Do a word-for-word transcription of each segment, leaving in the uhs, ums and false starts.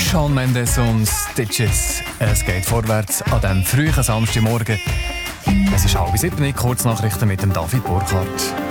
Shawn Mendes und Stitches. Es geht vorwärts an diesem frühen Samstagmorgen. Es ist halb sieben, Kurznachrichten mit dem David Burkhardt.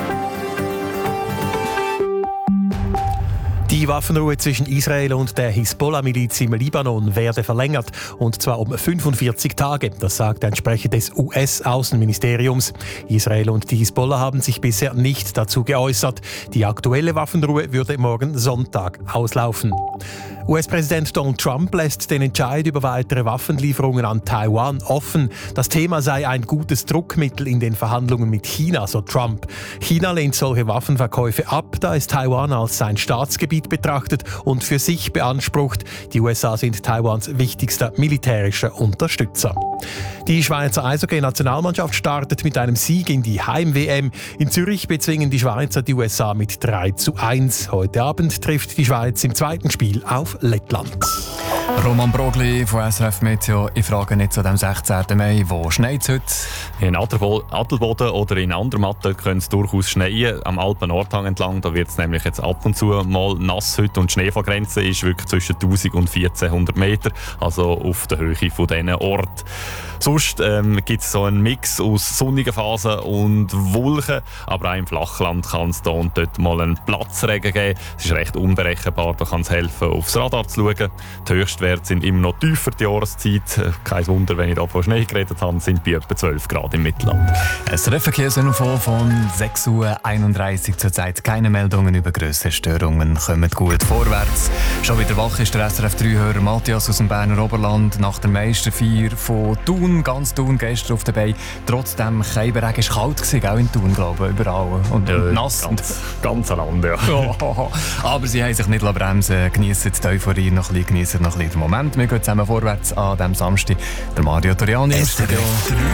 Die Waffenruhe zwischen Israel und der Hisbollah-Miliz im Libanon werde verlängert, und zwar um fünfundvierzig Tage. Das sagt ein Sprecher des U S-Außenministeriums. Israel und die Hisbollah haben sich bisher nicht dazu geäußert. Die aktuelle Waffenruhe würde morgen Sonntag auslaufen. U S-Präsident Donald Trump lässt den Entscheid über weitere Waffenlieferungen an Taiwan offen. Das Thema sei ein gutes Druckmittel in den Verhandlungen mit China, so Trump. China lehnt solche Waffenverkäufe ab, da es Taiwan als sein Staatsgebiet betrachtet und für sich beansprucht. Die U S A sind Taiwans wichtigster militärischer Unterstützer. Die Schweizer Eishockey-Nationalmannschaft startet mit einem Sieg in die Heim-W M. In Zürich bezwingen die Schweizer die U S A mit drei zu eins. Heute Abend trifft die Schweiz im zweiten Spiel auf Lettland. Roman Brogli von S R F Meteo. Ich frage nicht zu dem sechzehnten Mai, wo schneit es heute? In Adelboden oder in Andermatt könnte es durchaus schneien. Am Alpen-Nordhang entlang, da wird es nämlich jetzt ab und zu mal nass heute, und die Schneefallgrenze ist wirklich zwischen tausend und vierzehnhundert Meter, also auf der Höhe von diesen Orten. Sonst ähm, gibt es so einen Mix aus sonnigen Phasen und Wolken, aber auch im Flachland kann es da und dort mal einen Platzregen geben. Es ist recht unberechenbar, da kann es helfen, aufs Radar zu schauen. Die Höchstwerte sind immer noch tiefer die Jahreszeit. Kein Wunder, wenn ich da von Schnee geredet habe, sind bei etwa zwölf Grad im Mittelland. Es Verkehrsinfo von sechs Uhr einunddreißig zurzeit. Keine Meldungen über grössere Störungen. Kommt gut vorwärts. Schon wieder wach ist der S R F drei-Hörer Matthias aus dem Berner Oberland nach der Meisterfeier von Thun. Ganz Thun gestern auf der Beine. Trotzdem, Keiberregen war kalt gewesen, auch in Thun, glaube ich, überall. Und ja, nass. Ganz, ganz an Land, ja. Aber sie haben sich nicht bremsen. Geniessen die Euphorie noch ein bisschen, geniessen noch ein bisschen den Moment. Wir gehen zusammen vorwärts an diesem Samstag. Der Mario Toriani im Studio.